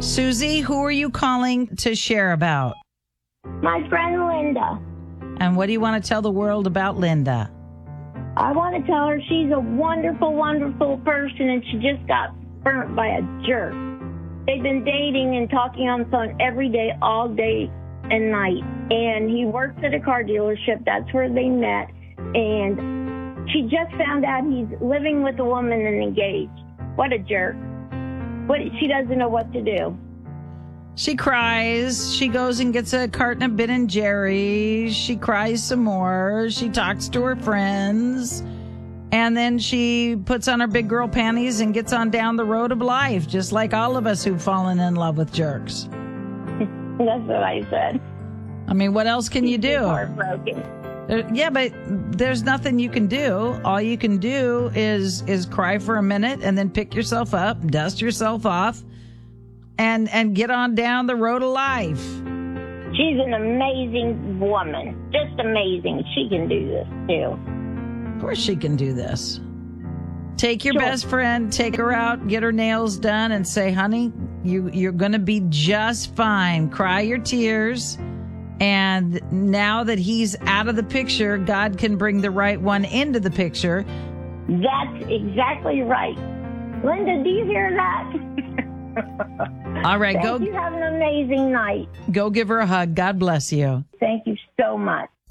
Susie, who are you calling to share about? My friend Linda. And what do you want to tell the world about Linda? I want to tell her she's a wonderful, wonderful person, and she just got burnt by a jerk. They've been dating and talking on the phone every day, all day and night. And he works at a car dealership. That's where they met. And she just found out he's living with a woman and engaged. What a jerk. She doesn't know what to do. She cries. She goes and gets a carton of Ben and Jerry's. She cries some more. She talks to her friends. And then she puts on her big girl panties and gets on down the road of life, just like all of us who've fallen in love with jerks. That's what I said. I mean, what else can you do? Heartbroken. Yeah, but there's nothing you can do. All you can do is cry for a minute and then pick yourself up, dust yourself off, and get on down the road of life. She's an amazing woman. Just amazing. She can do this, too. Of course she can do this. Take your best friend, take her out, get her nails done, and say, honey, you're going to be just fine. Cry your tears. And now that he's out of the picture, God can bring the right one into the picture. That's exactly right. Linda, do you hear that? All right, Thank you. Have an amazing night. Go give her a hug. God bless you. Thank you so much.